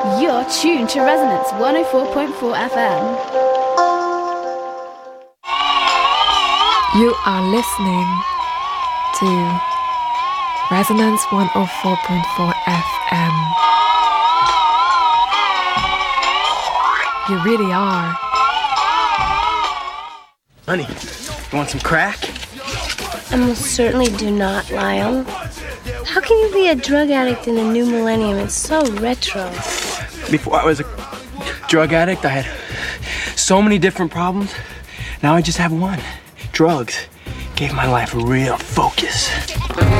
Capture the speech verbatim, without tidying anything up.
You're tuned to Resonance one oh four point four F M. You are listening to Resonance one oh four point four F M. You really are. Honey, you want some crack? I most certainly do not, Lyle. How can you be a drug addict in the new millennium? It's so retro. Before I was a drug addict, I had so many different problems. Now I just have one. Drugs gave my life a real focus.